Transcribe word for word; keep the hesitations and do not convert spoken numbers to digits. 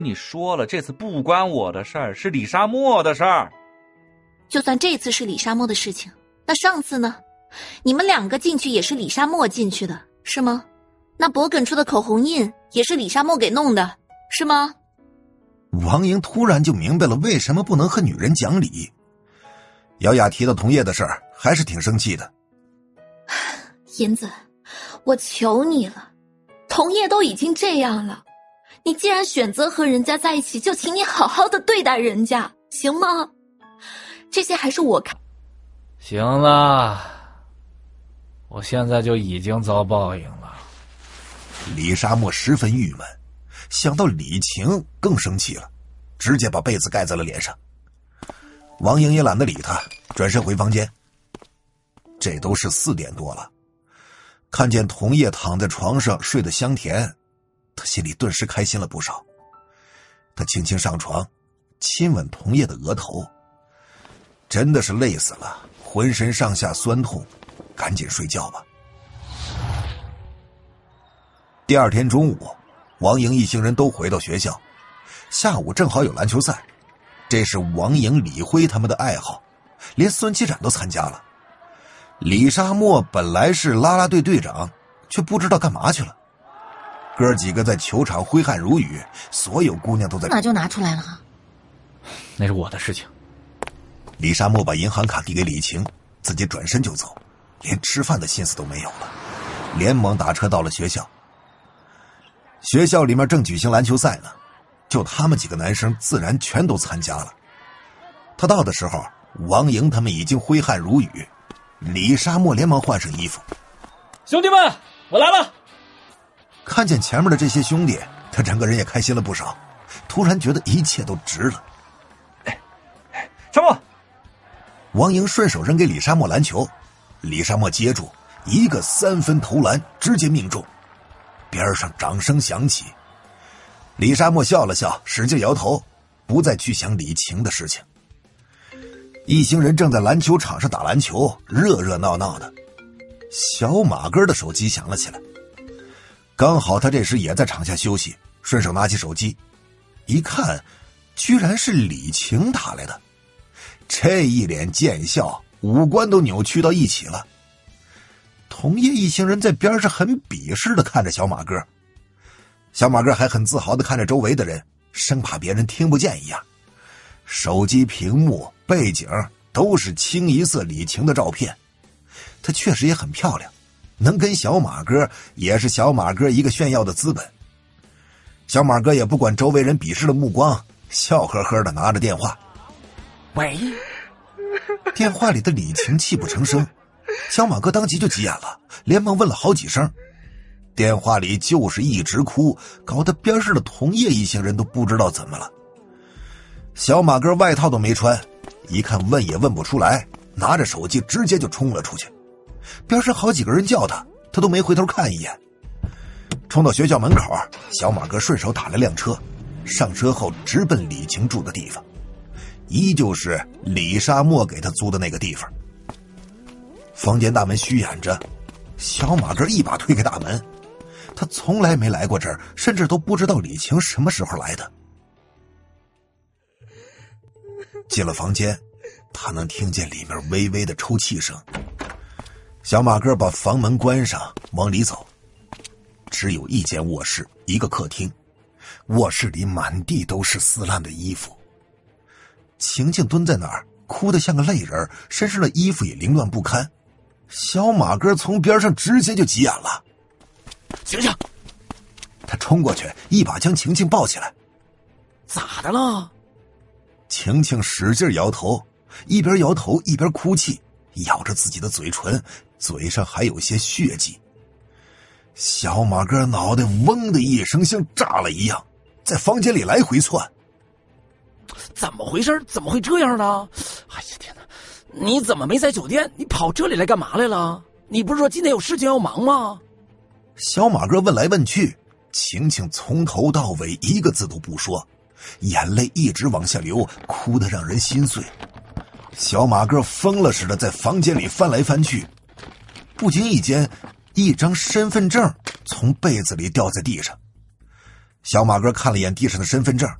你说了，这次不关我的事儿，是李沙漠的事儿。 就算这次是李沙漠的事情，那上次呢？你们两个进去也是李沙漠进去的，是吗？那脖梗处的口红印也是李沙漠给弄的，是吗？ 王莹突然就明白了为什么不能和女人讲理。姚雅提到童叶的事儿，还是挺生气的。 银子，我求你了，童叶都已经这样了，你既然选择和人家在一起，就请你好好的对待人家，行吗？这些还是我看。 行了，我现在就已经遭报应了。 李沙漠十分郁闷，想到李晴更生气了，直接把被子盖在了脸上。王莹也懒得理他，转身回房间。这都是四点多了，看见童叶躺在床上睡得香甜，他心里顿时开心了不少。他轻轻上床，亲吻童叶的额头。真的是累死了，浑身上下酸痛，赶紧睡觉吧。第二天中午，王莹一行人都回到学校，下午正好有篮球赛，这是王莹、李辉他们的爱好，连孙七展都参加了。李沙漠本来是啦啦队队长，却不知道干嘛去了。哥几个在球场挥汗如雨，所有姑娘都在。 那就拿出来了。 那是我的事情。 李沙漠把银行卡递给李晴，自己转身就走，连吃饭的心思都没有了，连忙打车到了学校。学校里面正举行篮球赛呢，就他们几个男生自然全都参加了。他到的时候，王莹他们已经挥汗如雨，李沙漠连忙换上衣服。 兄弟们，我来了！ 看见前面的这些兄弟，他整个人也开心了不少，突然觉得一切都值了。 沙漠！ 王莹顺手扔给李沙漠篮球，李沙漠接住，一个三分投篮，直接命中。边上掌声响起，李沙漠笑了笑，使劲摇头，不再去想李晴的事情。一行人正在篮球场上打篮球，热热闹闹的。小马哥的手机响了起来，刚好他这时也在场下休息，顺手拿起手机，一看，居然是李晴打来的。这一脸贱笑，五官都扭曲到一起了。同业一行人在边上很鄙视地看着小马哥，小马哥还很自豪地看着周围的人，生怕别人听不见一样。手机屏幕背景都是清一色李晴的照片，她确实也很漂亮，能跟小马哥也是小马哥一个炫耀的资本。小马哥也不管周围人鄙视的目光，笑呵呵地拿着电话。 喂， 电话里的李晴泣不成声，小马哥当即就急眼了，连忙问了好几声。电话里就是一直哭，搞得边上的同业一行人都不知道怎么了。小马哥外套都没穿，一看问也问不出来，拿着手机直接就冲了出去。边上好几个人叫他，他都没回头看一眼。冲到学校门口，小马哥顺手打了辆车，上车后直奔李晴住的地方，依旧是李沙漠给他租的那个地方。房间大门虚掩着，小马哥一把推开大门。他从来没来过这儿，甚至都不知道李晴什么时候来的。进了房间，他能听见里面微微的抽泣声。小马哥把房门关上，往里走。只有一间卧室，一个客厅，卧室里满地都是撕烂的衣服。晴晴蹲在那儿，哭得像个泪人，身上的衣服也凌乱不堪。小马哥从边上直接就急眼了。 晴晴， 他冲过去，一把将晴晴抱起来。 咋的了？ 晴晴使劲摇头，一边摇头一边哭泣，咬着自己的嘴唇，嘴上还有些血迹。小马哥脑袋嗡的一声像炸了一样，在房间里来回窜。 怎么回事？怎么会这样呢？哎呀天哪！你怎么没在酒店？你跑这里来干嘛来了？你不是说今天有事情要忙吗？ 小马哥问来问去，晴晴从头到尾一个字都不说，眼泪一直往下流，哭得让人心碎。小马哥疯了似的在房间里翻来翻去，不经意间，一张身份证从被子里掉在地上。 小马哥看了眼地上的身份证，